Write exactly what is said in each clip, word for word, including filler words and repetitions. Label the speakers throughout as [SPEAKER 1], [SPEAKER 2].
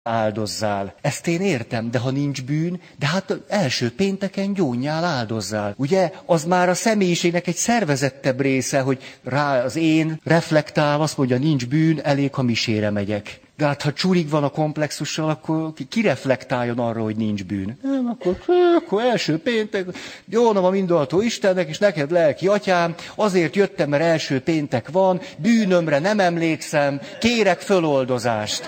[SPEAKER 1] áldozzál. Ezt én értem, de ha nincs bűn, de hát első pénteken gyónjál áldozzál. Ugye, az már a személyiségnek egy szervezettebb része, hogy rá az én reflektál, azt mondja, nincs bűn, elég, ha misére megyek. De hát, ha csurig van a komplexussal, akkor ki reflektáljon arra, hogy nincs bűn? Nem, akkor, akkor első péntek, jó nap a mindenható Istennek, és neked lelki atyám, azért jöttem, mert első péntek van, bűnömre nem emlékszem, kérek föloldozást.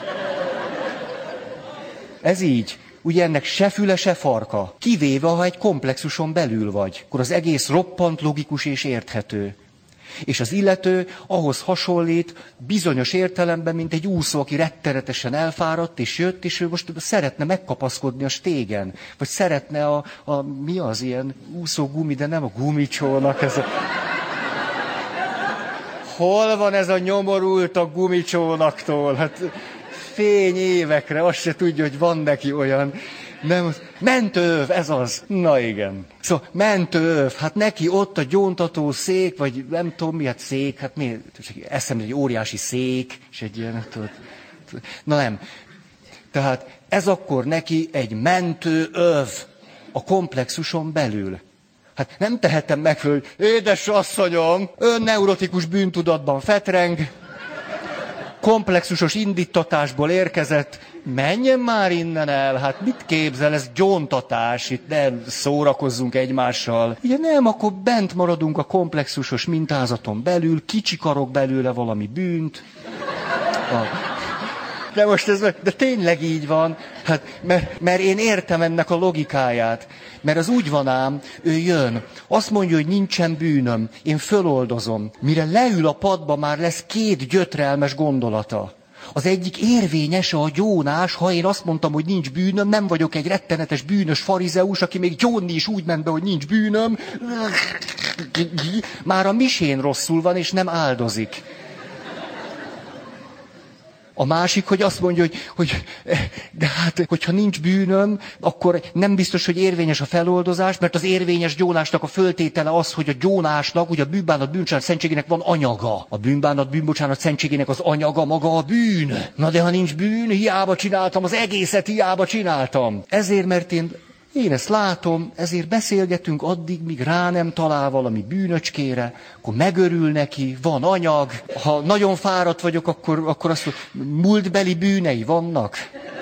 [SPEAKER 1] Ez így. Ugye ennek se füle, se farka. Kivéve, ha egy komplexuson belül vagy. Akkor az egész roppant logikus és érthető. És az illető ahhoz hasonlít bizonyos értelemben, mint egy úszó, aki rettenetesen elfáradt, és jött, és ő most szeretne megkapaszkodni a stégen. Vagy szeretne a, a mi az ilyen úszógumi, de nem a gumicsónak. Ez a... Hol van ez a nyomorult a gumicsónaktól? Hát fény évekre, azt se tudja, hogy van neki olyan... Nem, mentőöv, ez az. Na igen. Szóval mentőöv, hát neki ott a gyóntató szék, vagy nem tudom mi, hát szék, hát mi, eszembe egy óriási szék, és egy ilyen, tudod, na nem. Tehát ez akkor neki egy mentőöv a komplexuson belül. Hát nem tehetem meg föl, hogy édes asszonyom, ön neurotikus bűntudatban fetreng, komplexusos indítatásból érkezett, menjen már innen el, hát mit képzel, ez gyóntatás, itt nem szórakozzunk egymással. Ugye nem, akkor bent maradunk a komplexusos mintázaton belül, kicsikarok belőle valami bűnt. A... De most ez, de tényleg így van, hát, mert, mert én értem ennek a logikáját, mert az úgy van ám, ő jön, azt mondja, hogy nincsen bűnöm, én föloldozom, mire leül a padba, már lesz két gyötrelmes gondolata. Az egyik érvényes a gyónás, ha én azt mondtam, hogy nincs bűnöm, nem vagyok egy rettenetes bűnös farizeus, aki még gyónni is úgy ment be, hogy nincs bűnöm. Már a misén rosszul van, és nem áldozik. A másik, hogy azt mondja, hogy, hogy de hát, hogyha nincs bűnöm, akkor nem biztos, hogy érvényes a feloldozás, mert az érvényes gyónásnak a föltétele az, hogy a gyónásnak, ugye a bűnbánat bűnbocsánat szentségének van anyaga. A bűnbánat bűnbocsánat szentségének az anyaga maga a bűn. Na de ha nincs bűn, hiába csináltam, az egészet hiába csináltam. Ezért, mert én... Én ezt látom, ezért beszélgetünk addig, míg rá nem talál valami bűnöcskére, akkor megörül neki, van anyag. Ha nagyon fáradt vagyok, akkor, akkor azt mondom, múltbeli bűnei vannak.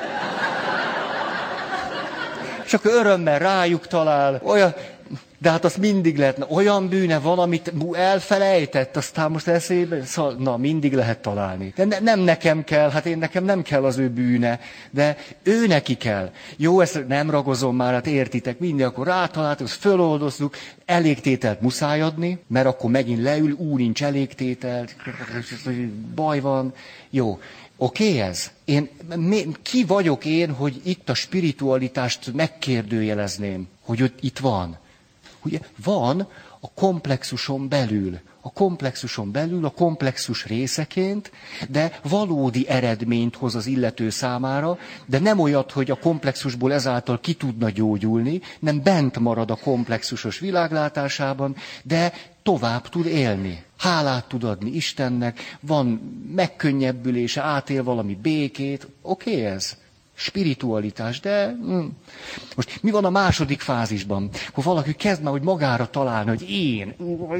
[SPEAKER 1] És akkor örömmel rájuk talál, olyan, de hát azt mindig lehetne, olyan bűne van, amit elfelejtett, aztán most eszébe, szóval, na, mindig lehet találni. De ne, nem nekem kell, hát én nekem nem kell az ő bűne, de ő neki kell. Jó, ezt nem ragozom már, hát értitek, mindig akkor rátaláltuk, azt föloldozzuk, elégtételt muszáj adni, mert akkor megint leül, ú, nincs elégtétel, baj van, jó. Oké okay, ez? Én, ki vagyok én, hogy itt a spiritualitást megkérdőjelezném, hogy ott itt van? Ugye van a komplexuson belül, a komplexuson belül, a komplexus részeként, de valódi eredményt hoz az illető számára, de nem olyat, hogy a komplexusból ezáltal ki tudna gyógyulni, nem bent marad a komplexusos világlátásában, de tovább tud élni. Hálát tud adni Istennek, van megkönnyebbülése, átél valami békét, oké okay, ez? Spiritualitás, de... Hm. Most mi van a második fázisban? Akkor valaki kezd már, hogy magára találni, hogy én...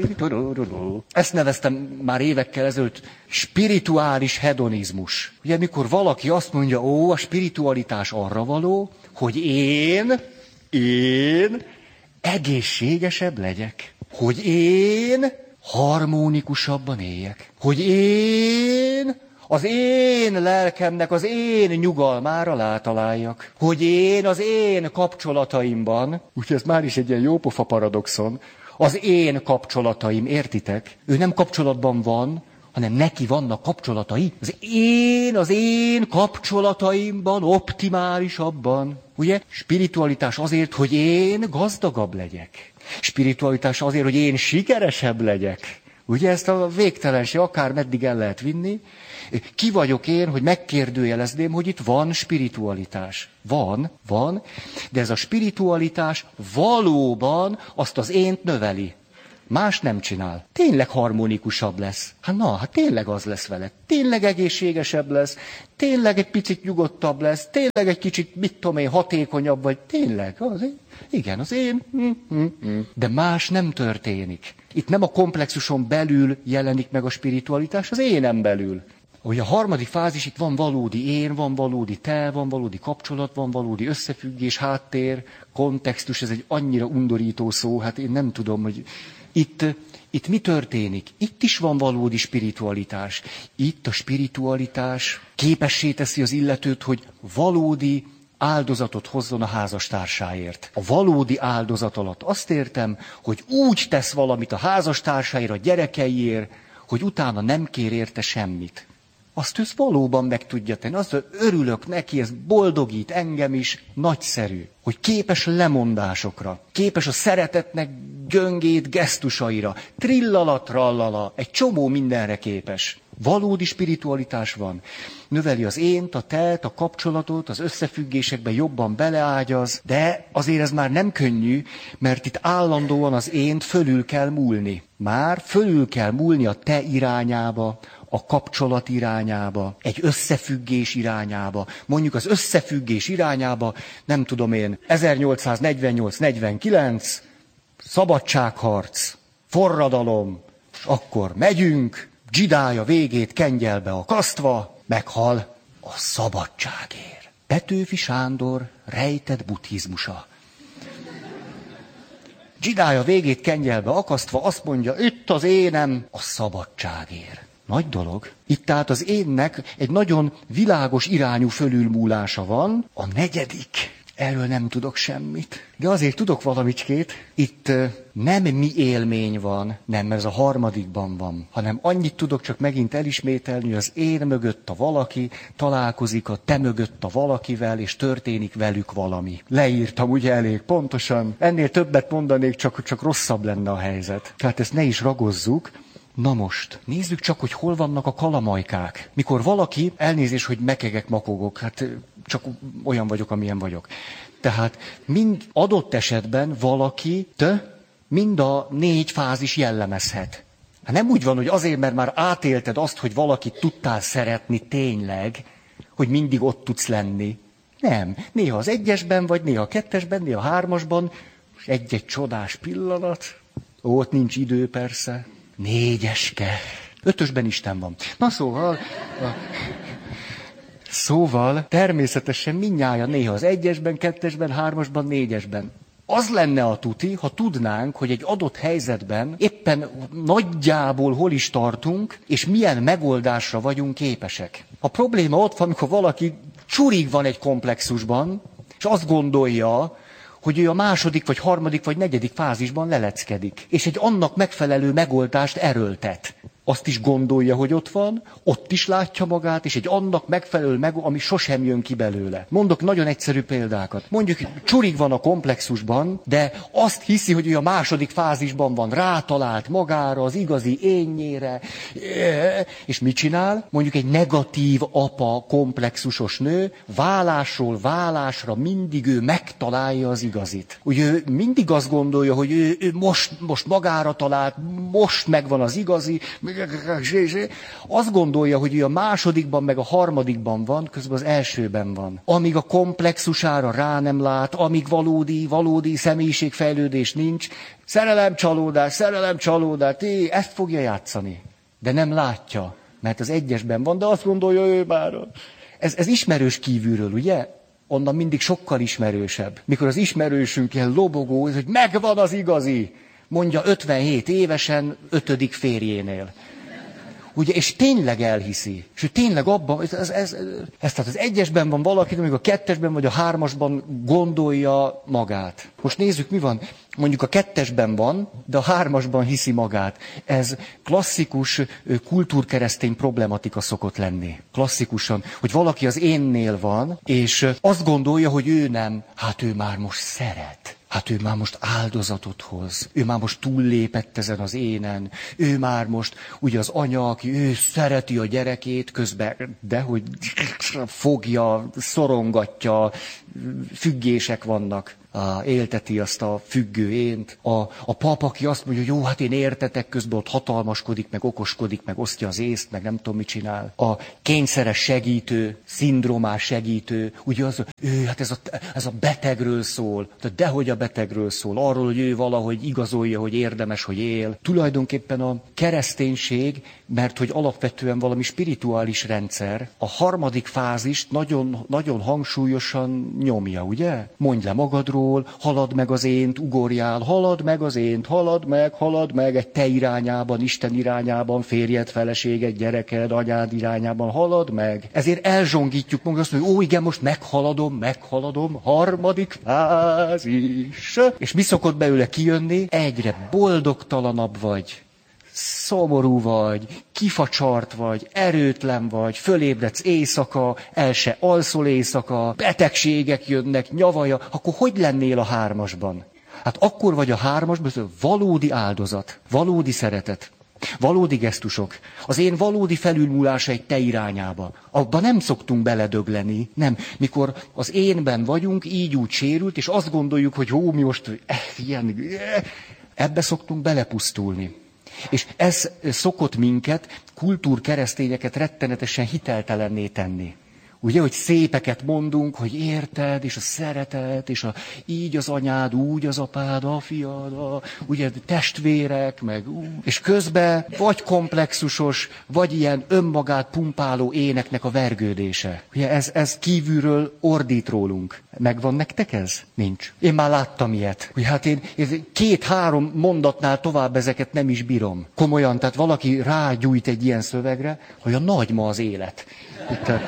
[SPEAKER 1] Ezt neveztem már évekkel ezelőtt spirituális hedonizmus. Ugye, mikor valaki azt mondja, ó, a spiritualitás arra való, hogy én, én egészségesebb legyek. Hogy én harmonikusabban éljek. Hogy én... az én lelkemnek, az én nyugalmára látaláljak. Hogy én az én kapcsolataimban, úgyhogy ez már is egy ilyen jópofa paradoxon, az én kapcsolataim, értitek? Ő nem kapcsolatban van, hanem neki vannak kapcsolatai. Az én, az én kapcsolataimban optimálisabban. Ugye? Spiritualitás azért, hogy én gazdagabb legyek. Spiritualitás azért, hogy én sikeresebb legyek. Ugye ezt a végtelenség akár meddig el lehet vinni. Ki vagyok én, hogy megkérdőjelezném, hogy itt van spiritualitás. Van, van, de ez a spiritualitás valóban azt az ént növeli. Más nem csinál. Tényleg harmonikusabb lesz. Hát na, hát tényleg az lesz vele. Tényleg egészségesebb lesz. Tényleg egy picit nyugodtabb lesz. Tényleg egy kicsit, mit tudom én, hatékonyabb vagy. Tényleg, az én. Igen, az én. De más nem történik. Itt nem a komplexuson belül jelenik meg a spiritualitás, az énem belül. Hogy a harmadik fázis, itt van valódi én, van valódi te, van valódi kapcsolat, van valódi összefüggés, háttér, kontextus, ez egy annyira undorító szó, hát én nem tudom, hogy itt, itt mi történik. Itt is van valódi spiritualitás. Itt a spiritualitás képessé teszi az illetőt, hogy valódi áldozatot hozzon a házastársáért. A valódi áldozat alatt azt értem, hogy úgy tesz valamit a házastársáért, a gyerekeiért, hogy utána nem kér érte semmit. Azt ő valóban meg tudja tenni. Azt örülök neki, ez boldogít engem is, nagyszerű. Hogy képes lemondásokra, képes a szeretetnek göngét gesztusaira, trillala, trallala, egy csomó mindenre képes. Valódi spiritualitás van. Növeli az ént, a telt, a kapcsolatot, az összefüggésekbe jobban beleágyaz, de azért ez már nem könnyű, mert itt állandóan az ént fölül kell múlni. Már fölül kell múlni a te irányába, a kapcsolat irányába, egy összefüggés irányába. Mondjuk az összefüggés irányába, nem tudom én, ezernyolcszáznegyvennyolc negyvenkilenc, szabadságharc, forradalom, és akkor megyünk, dzsidája végét kengyelbe akasztva, meghal a szabadságért. Petőfi Sándor rejtett buddhizmusa. Dzsidája végét kengyelbe akasztva azt mondja, itt az énem a szabadságért. Nagy dolog. Itt tehát az énnek egy nagyon világos irányú fölülmúlása van. A negyedik, erről nem tudok semmit. De azért tudok valamicskét. Itt nem mi élmény van, nem, ez a harmadikban van, hanem annyit tudok csak megint elismételni, hogy az én mögött a valaki találkozik a te mögött a valakivel, és történik velük valami. Leírtam ugye elég pontosan. Ennél többet mondanék, csak, csak rosszabb lenne a helyzet. Tehát ezt ne is ragozzuk. Na most, nézzük csak, hogy hol vannak a kalamajkák. Mikor valaki, elnézés, hogy mekegek, makogok, hát csak olyan vagyok, amilyen vagyok. Tehát mind adott esetben valakit mind a négy fázis jellemezhet. Hát nem úgy van, hogy azért, mert már átélted azt, hogy valakit tudtál szeretni tényleg, hogy mindig ott tudsz lenni. Nem. Néha az egyesben vagy, néha a kettesben, néha a hármasban, és egy-egy csodás pillanat. Ó, ott nincs idő persze. Négyeske. Ötösben Isten van. Na szóval... A... Szóval természetesen mindnyájan néha az egyesben, kettesben, hármasban, négyesben. Az lenne a tuti, ha tudnánk, hogy egy adott helyzetben éppen nagyjából hol is tartunk, és milyen megoldásra vagyunk képesek. A probléma ott van, amikor valaki csurig van egy komplexusban, és azt gondolja, hogy ő a második, vagy harmadik, vagy negyedik fázisban leleckedik. És egy annak megfelelő megoldást erőltet. Azt is gondolja, hogy ott van, ott is látja magát, és egy annak megfelelő megoldás, ami sosem jön ki belőle. Mondok nagyon egyszerű példákat. Mondjuk csurig van a komplexusban, de azt hiszi, hogy ő a második fázisban van, rátalált magára, az igazi énnyére, és mit csinál? Mondjuk egy negatív apa, komplexusos nő, válásról válásra mindig ő megtalálja az igazit. Ugye ő mindig azt gondolja, hogy ő, ő most, most magára talált, most megvan az igazi, azt gondolja, hogy ő a másodikban, meg a harmadikban van, közben az elsőben van. Amíg a komplexusára rá nem lát, amíg valódi, valódi személyiségfejlődés nincs, szerelem, csalódás, szerelem, csalódás, té, ezt fogja játszani. De nem látja, mert az egyesben van, de azt gondolja ő már. Ez, ez ismerős kívülről, ugye? Onnan mindig sokkal ismerősebb. Mikor az ismerősünk ilyen lobogó, hogy megvan az igazi, mondja ötvenhét évesen, ötödik férjénél. Ugye, és tényleg elhiszi. És ő tényleg abban, ez, ez, ez, ez tehát az egyesben van valaki, amíg a kettesben vagy a hármasban gondolja magát. Most nézzük, mi van. Mondjuk a kettesben van, de a hármasban hiszi magát. Ez klasszikus kultúrkeresztény problematika szokott lenni. Klasszikusan, hogy valaki az énnél van, és azt gondolja, hogy ő nem. Hát ő már most szeret. Hát ő már most áldozatot hoz. Ő már most túllépett ezen az énen. Ő már most, ugye az anya, aki ő szereti a gyerekét, közben, de hogy fogja, szorongatja, függések vannak. Á, élteti azt a függő ént. A, a pap, aki azt mondja, hogy jó, hát én értetek, közben ott hatalmaskodik, meg okoskodik, meg osztja az észt, meg nem tudom, mit csinál. A kényszeres segítő, szindrómás segítő, ugye az, ő, hát ez a, ez a betegről szól, dehogy a betegről szól, arról, hogy ő valahogy igazolja, hogy érdemes, hogy él. Tulajdonképpen a kereszténység, mert hogy alapvetően valami spirituális rendszer, a harmadik fázist nagyon, nagyon hangsúlyosan nyomja, ugye? Mondj le magadról, halad meg az ént, ugorjál, halad meg az ént, halad meg, halad meg egy te irányában, Isten irányában, férjed, feleséged, gyereked, anyád irányában, halad meg. Ezért elzsongítjuk magunkat, azt mondjuk, ó igen, most meghaladom, meghaladom, harmadik fázis. És mi szokott belőle kijönni? Egyre boldogtalanabb vagy. Szomorú vagy, kifacsart vagy, erőtlen vagy, fölébredsz éjszaka, el se alszol éjszaka, betegségek jönnek, nyavaja, akkor hogy lennél a hármasban? Hát akkor vagy a hármasban, ez valódi áldozat, valódi szeretet, valódi gesztusok. Az én valódi felülmúlása egy te irányába. Abba nem szoktunk beledögleni, nem. Mikor az énben vagyunk, így úgy sérült, és azt gondoljuk, hogy hó, mi most eh, ilyen, eh, ebbe szoktunk belepusztulni. És ez szokott minket, kultúrkeresztényeket rettenetesen hiteltelenné tenni. Ugye, hogy szépeket mondunk, hogy érted, és a szeretet, és a, így az anyád, úgy az apád, a fiad, a, ugye testvérek, meg ú, és közben vagy komplexusos, vagy ilyen önmagát pumpáló éneknek a vergődése. Ugye ez, ez kívülről ordít rólunk. Megvan nektek ez? Nincs. Én már láttam ilyet. Hogy hát én, én két-három mondatnál tovább ezeket nem is bírom. Komolyan, tehát valaki rágyújt egy ilyen szövegre, hogy a nagy ma az élet. Itt a,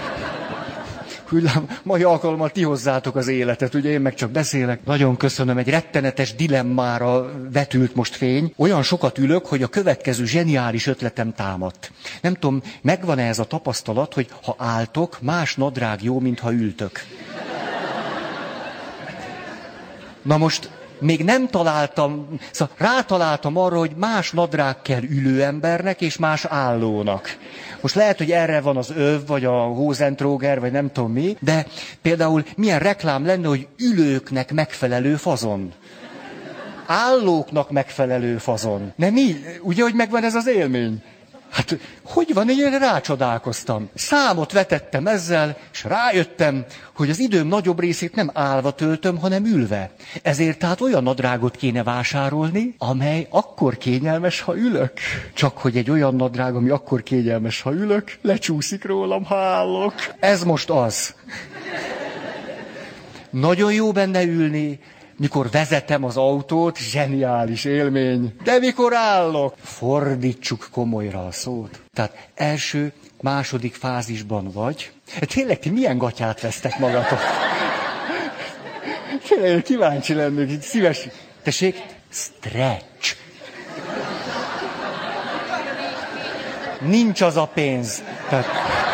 [SPEAKER 1] Hüllám, mai alkalommal ti hozzátok az életet, ugye én meg csak beszélek. Nagyon köszönöm, egy rettenetes dilemmára vetült most fény. Olyan sokat ülök, hogy a következő zseniális ötletem támadt. Nem tudom, megvan-e ez a tapasztalat, hogy ha álltok, más nadrág jó, mint ha ültök. Na most még nem találtam, szóval rátaláltam arra, hogy más nadrág kell ülő embernek, és más állónak. Most lehet, hogy erre van az öv, vagy a Hosentróger, vagy nem tudom mi, de például milyen reklám lenne, hogy ülőknek megfelelő fazon. Állóknak megfelelő fazon. Nem így? Ugye, hogy megvan ez az élmény? Hát, hogy van, én erre rácsodálkoztam. Számot vetettem ezzel, és rájöttem, hogy az időm nagyobb részét nem állva töltöm, hanem ülve. Ezért tehát olyan nadrágot kéne vásárolni, amely akkor kényelmes, ha ülök. Csak hogy egy olyan nadrág, ami akkor kényelmes, ha ülök, lecsúszik rólam, ha állok. Ez most az. Nagyon jó benne ülni, mikor vezetem az autót, zseniális élmény. De mikor állok, fordítsuk komolyra a szót. Tehát első, második fázisban vagy. Tényleg, ti milyen gatyát vesztek magatok? Tényleg, kíváncsi lennék, szíves. Tessék, stretch. Nincs az a pénz. Tehát...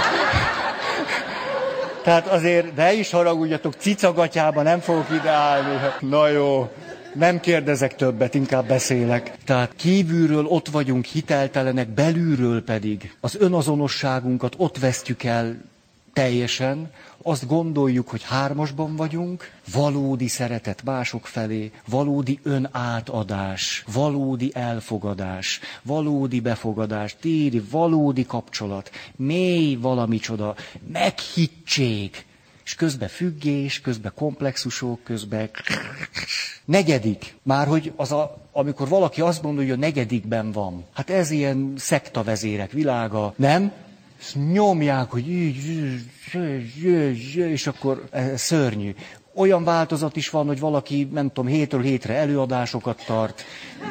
[SPEAKER 1] Tehát azért, de is haragudjatok, cicagatyába nem fogok ideálni. Na jó, nem kérdezek többet, inkább beszélek. Tehát kívülről ott vagyunk hiteltelenek, belülről pedig az önazonosságunkat ott vesztjük el teljesen, azt gondoljuk, hogy hármasban vagyunk, valódi szeretet mások felé, valódi önátadás, valódi elfogadás, valódi befogadás, tíri, valódi kapcsolat, mély valami csoda, meghittség, és közben függés, közben komplexusok, közben... Negyedik, már hogy az a, amikor valaki azt mondja, hogy a negyedikben van. Hát ez ilyen szektavezérek világa, nem? Nyomják, hogy így, és akkor szörnyű. Olyan változat is van, hogy valaki, nem tudom, hétről hétre előadásokat tart.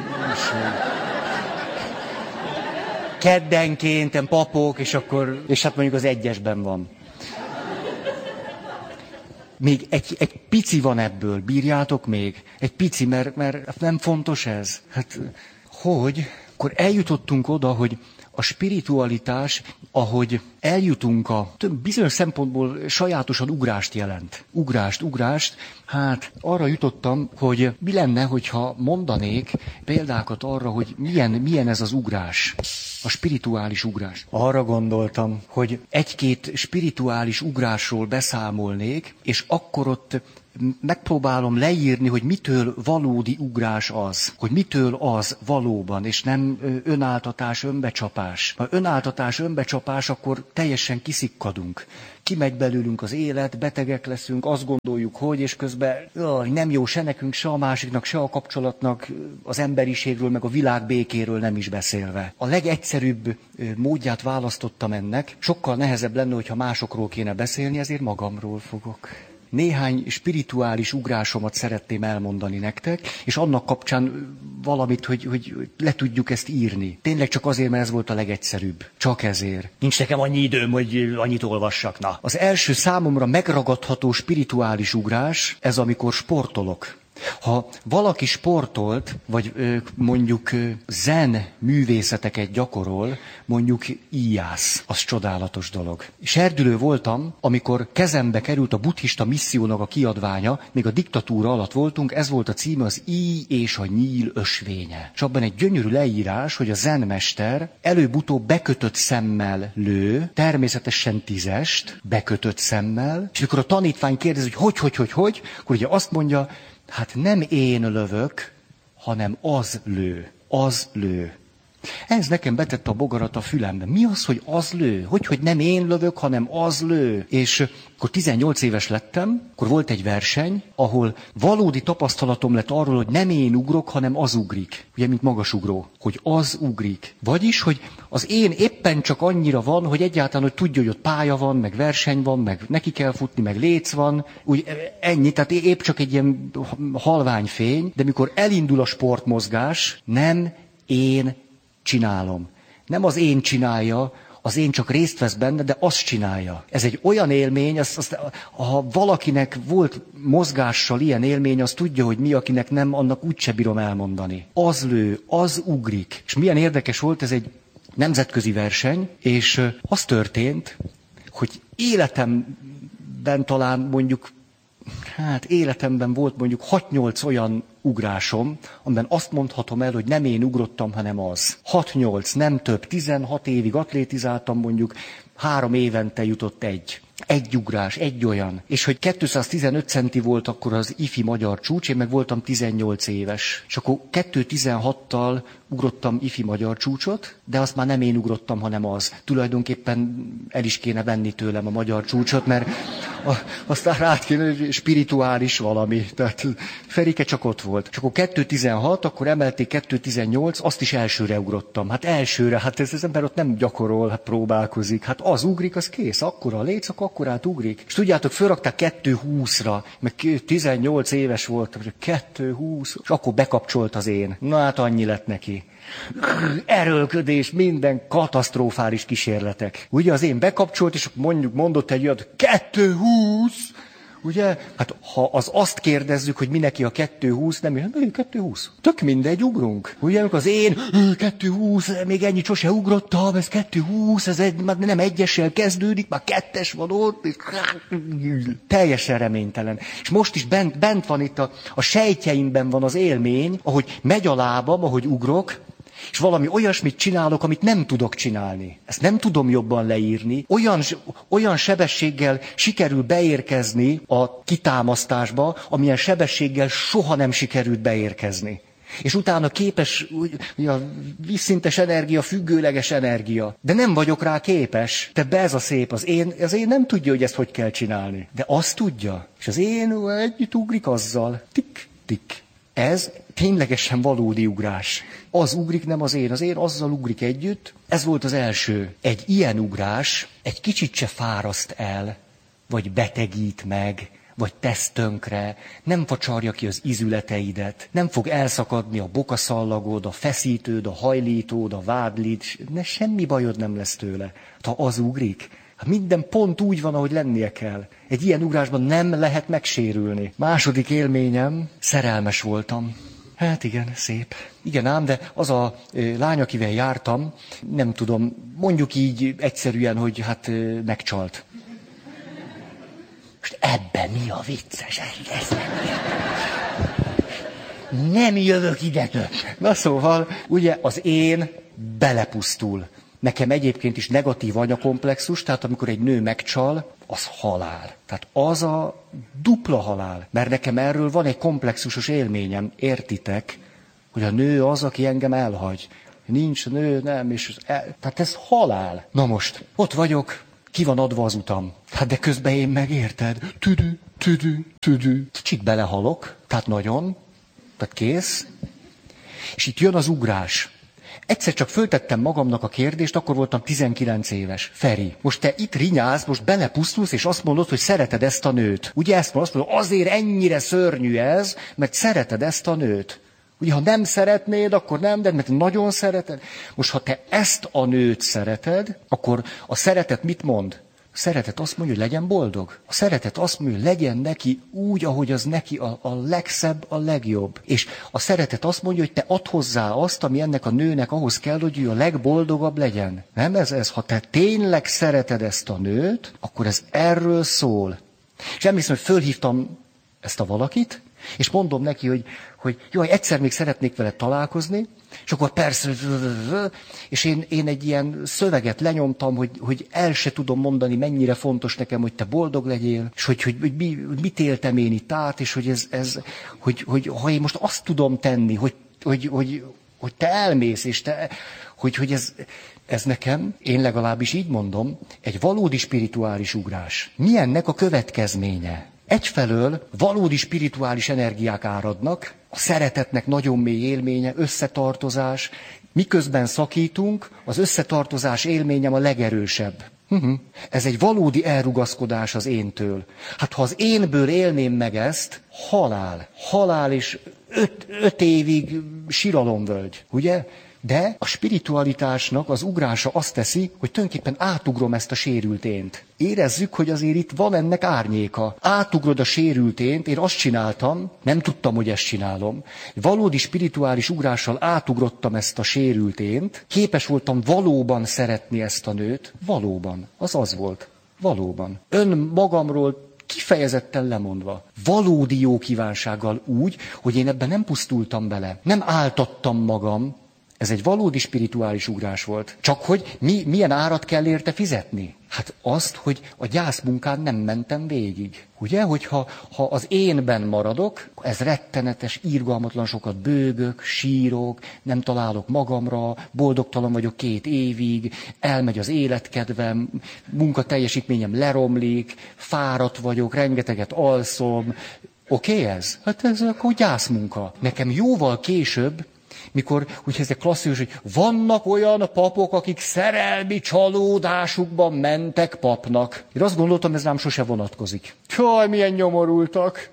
[SPEAKER 1] Keddenként papok, és akkor, és hát mondjuk az egyesben van. Még egy, egy pici van ebből, bírjátok még? Egy pici, mert, mert nem fontos ez. Hát, hogy? Akkor eljutottunk oda, hogy a spiritualitás, ahogy eljutunk a több bizonyos szempontból sajátosan ugrást jelent. Ugrást, ugrást. Hát arra jutottam, hogy mi lenne, hogyha mondanék példákat arra, hogy milyen, milyen ez az ugrás. A spirituális ugrás. Arra gondoltam, hogy egy-két spirituális ugrásról beszámolnék, és akkor ott megpróbálom leírni, hogy mitől valódi ugrás az, hogy mitől az valóban, és nem önáltatás, önbecsapás. Ha önáltatás, önbecsapás, akkor teljesen kiszikkadunk. Kimegy belőlünk az élet, betegek leszünk, azt gondoljuk, hogy, és közben jaj, nem jó se nekünk, se a másiknak, se a kapcsolatnak, az emberiségről, meg a világ békéről nem is beszélve. A legegyszerűbb módját választottam ennek, sokkal nehezebb lenne, hogyha másokról kéne beszélni, ezért magamról fogok. Néhány spirituális ugrásomat szeretném elmondani nektek, és annak kapcsán valamit, hogy, hogy le tudjuk ezt írni. Tényleg csak azért, mert ez volt a legegyszerűbb. Csak ezért. Nincs nekem annyi időm, hogy annyit olvassak. Na. Az első számomra megragadható spirituális ugrás, ez amikor sportolok. Ha valaki sportolt, vagy mondjuk zen művészeteket gyakorol, mondjuk íjász, az csodálatos dolog. Serdülő voltam, amikor kezembe került a buddhista missziónak a kiadványa, még a diktatúra alatt voltunk, ez volt a címe, az Íj és a nyíl ösvénye. És abban egy gyönyörű leírás, hogy a zenmester előbb-utóbb bekötött szemmel lő, természetesen tízest, bekötött szemmel, és amikor a tanítvány kérdezi, hogy hogy, hogy, hogy, hogy, akkor ugye azt mondja, hát nem én lövök, hanem az lő. Az lő. Ez nekem betette a bogarat a fülembe. Mi az, hogy az lő? Hogy, hogy nem én lövök, hanem az lő? És akkor tizennyolc éves lettem, akkor volt egy verseny, ahol valódi tapasztalatom lett arról, hogy nem én ugrok, hanem az ugrik. Ugye, mint magasugró. Hogy az ugrik. Vagyis, hogy az én éppen csak annyira van, hogy egyáltalán, hogy tudja, hogy ott pálya van, meg verseny van, meg neki kell futni, meg léc van. Úgy ennyi, tehát épp csak egy ilyen halvány fény, de mikor elindul a sportmozgás, nem én csinálom. Nem az én csinálja, az én csak részt vesz benne, de azt csinálja. Ez egy olyan élmény, azt, azt, ha valakinek volt mozgással ilyen élmény, az tudja, hogy mi, akinek nem, annak úgyse bírom elmondani. Az lő, az ugrik. És milyen érdekes volt, ez egy nemzetközi verseny, és az történt, hogy életemben talán mondjuk, hát életemben volt mondjuk hat-nyolc olyan ugrásom, amiben azt mondhatom el, hogy nem én ugrottam, hanem az. hat-nyolc, nem több, tizenhat évig atlétizáltam, mondjuk három évente jutott egy. Egy ugrás, egy olyan. És hogy kétszáztizenöt centi volt akkor az ifi magyar csúcs, én meg voltam tizennyolc éves. És akkor kettőszáztizenhattal ugrottam ifi magyar csúcsot, de azt már nem én ugrottam, hanem az. Tulajdonképpen el is kéne venni tőlem a magyar csúcsot, mert a, aztán rá kéne spirituális valami. Tehát Ferike csak ott volt. És akkor kettőszáztizenhat, akkor emelték kettőszáztizennyolc, azt is elsőre ugrottam. Hát elsőre, hát ez az ember ott nem gyakorol, hát próbálkozik. Hát az ugrik, az kész, akkora a léc, akkor akkorát ugrik. És tudjátok, fölrakták kettőszázhúszra, meg tizennyolc éves voltam, és kettőszázhúsz, és akkor bekapcsolt az én. Na hát annyi lett neki. Erőlködés, minden katasztrofális kísérletek. Ugye az én bekapcsolt, és mondjuk mondott egy olyat, kettőszázhúsz, ugye? Hát ha az azt kérdezzük, hogy mi neki a kettőszázhúsz, nem jön, kettőszázhúsz. Tök mindegy, ugrunk. Ugye, amikor az én kettőszázhúsz, még ennyit sose ugrottam, ez kettőszázhúsz, ez egy, már nem egyessel kezdődik, már kettes van ott, és teljesen reménytelen. És most is bent, bent van itt a, a sejtjeimben van az élmény, ahogy megy a lábam, ahogy ugrok, és valami olyasmit csinálok, amit nem tudok csinálni. Ezt nem tudom jobban leírni. Olyan, olyan sebességgel sikerül beérkezni a kitámasztásba, amilyen sebességgel soha nem sikerült beérkezni. És utána képes, a vízszintes energia, függőleges energia. De nem vagyok rá képes. De be ez a szép, az én, az én nem tudja, hogy ezt hogy kell csinálni. De azt tudja. És az én együtt ugrik azzal. Tik, tik. Ez ténylegesen valódi ugrás. Az ugrik, nem az én. Az én azzal ugrik együtt. Ez volt az első. Egy ilyen ugrás egy kicsit se fáraszt el, vagy betegít meg, vagy tesz tönkre, nem facsarja ki az izületeidet, nem fog elszakadni a bokaszallagod, a feszítőd, a hajlítód, a vádlid, ne, semmi bajod nem lesz tőle. Ha az ugrik, hát minden pont úgy van, ahogy lennie kell. Egy ilyen ugrásban nem lehet megsérülni. Második élményem, szerelmes voltam. Hát igen, szép. Igen ám, de az a ö, lány, akivel jártam, nem tudom, mondjuk így egyszerűen, hogy hát ö, megcsalt. Most ebben mi a vicces? Ez nem jövök ide több. Na szóval, ugye az én belepusztul. Nekem egyébként is negatív anyakomplexus, tehát amikor egy nő megcsal, az halál. Tehát az a dupla halál. Mert nekem erről van egy komplexusos élményem, értitek, hogy a nő az, aki engem elhagy. Nincs nő, nem, és el... tehát ez halál. Na most, ott vagyok, ki van adva az utam. Hát de közben én megérted. Tüdü, tüdü, tüdü. Kicsit belehalok, tehát nagyon, tehát kész. És itt jön az ugrás. Egyszer csak föltettem magamnak a kérdést, akkor voltam tizenkilenc éves. Feri, most te itt rinyálsz, most belepusztulsz, és azt mondod, hogy szereted ezt a nőt. Ugye ezt mondod, azt mondod, azért ennyire szörnyű ez, mert szereted ezt a nőt. Ugye, ha nem szeretnéd, akkor nem, de mert nagyon szereted. Most, ha te ezt a nőt szereted, akkor a szeretet mit mond? A szeretet azt mondja, hogy legyen boldog. A szeretet azt mondja, hogy legyen neki úgy, ahogy az neki a, a legszebb, a legjobb. És a szeretet azt mondja, hogy te add hozzá azt, ami ennek a nőnek ahhoz kell, hogy ő a legboldogabb legyen. Nem ez ez? Ha te tényleg szereted ezt a nőt, akkor ez erről szól. És emlékszem, hogy fölhívtam ezt a valakit, és mondom neki, hogy, hogy jaj, egyszer még szeretnék vele találkozni, és akkor persze, és én, én egy ilyen szöveget lenyomtam, hogy, hogy el se tudom mondani, mennyire fontos nekem, hogy te boldog legyél, és hogy, hogy, hogy, mi, hogy mit éltem én itt át, és hogy, ez, ez, hogy, hogy ha én most azt tudom tenni, hogy, hogy, hogy, hogy te elmész, és te, hogy, hogy ez, ez nekem, én legalábbis így mondom, egy valódi spirituális ugrás. Mi ennek a következménye? Egyfelől valódi spirituális energiák áradnak, a szeretetnek nagyon mély élménye, összetartozás. Miközben szakítunk, az összetartozás élményem a legerősebb. Uh-huh. Ez egy valódi elrugaszkodás az éntől. Hát ha az énből élném meg ezt, halál. Halál és öt, öt évig siralomvölgy, ugye? De a spiritualitásnak az ugrása azt teszi, hogy tulajdonképpen átugrom ezt a sérült ént. Érezzük, hogy azért itt van ennek árnyéka. Átugrod a sérült ént, én azt csináltam, nem tudtam, hogy ezt csinálom. Valódi spirituális ugrással átugrottam ezt a sérült ént, képes voltam valóban szeretni ezt a nőt, valóban, az az volt, valóban. Önmagamról kifejezetten lemondva. Valódi jó kívánsággal úgy, hogy én ebben nem pusztultam bele, nem áltattam magam. Ez egy valódi spirituális ugrás volt. Csak hogy mi, milyen árat kell érte fizetni? Hát azt, hogy a gyászmunkán nem mentem végig. Ugye, hogyha ha az énben maradok, ez rettenetes, irgalmatlan sokat bőgök, sírok, nem találok magamra, boldogtalan vagyok két évig, elmegy az életkedvem, munkateljesítményem leromlik, fáradt vagyok, rengeteget alszom. Oké okay ez? Hát ez akkor gyászmunka. Nekem jóval később, mikor, úgy ez egy klasszikus, hogy vannak olyan papok, akik szerelmi csalódásukban mentek papnak. Én azt gondoltam, ez rám sose vonatkozik. Jaj, milyen nyomorultak.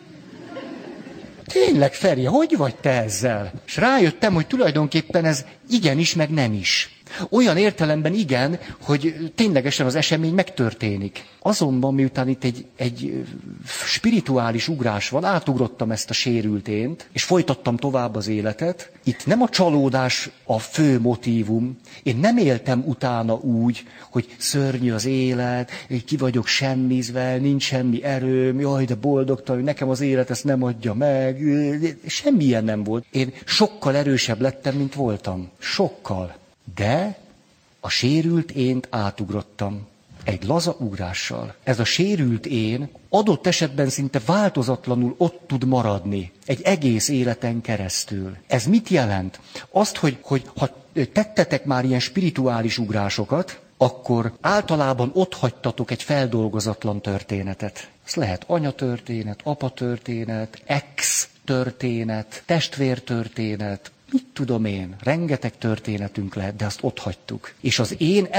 [SPEAKER 1] Tényleg, Feri, hogy vagy te ezzel? És rájöttem, hogy tulajdonképpen ez igenis, meg nem is. Olyan értelemben igen, hogy ténylegesen az esemény megtörténik. Azonban, miután itt egy, egy spirituális ugrás van, átugrottam ezt a sérült ént, és folytattam tovább az életet. Itt nem a csalódás a fő motívum. Én nem éltem utána úgy, hogy szörnyű az élet, ki vagyok semmizve, nincs semmi erőm, jaj, de boldogtalan, nekem az élet ezt nem adja meg. Semmilyen nem volt. Én sokkal erősebb lettem, mint voltam. Sokkal. De a sérült ént átugrottam egy laza ugrással. Ez a sérült én adott esetben szinte változatlanul ott tud maradni egy egész életen keresztül. Ez mit jelent? Azt, hogy, hogy ha tettetek már ilyen spirituális ugrásokat, akkor általában ott hagytatok egy feldolgozatlan történetet. Ez lehet anyatörténet, apatörténet, ex-történet, testvértörténet, mit tudom én, rengeteg történetünk lehet, de azt ott hagytuk. És az én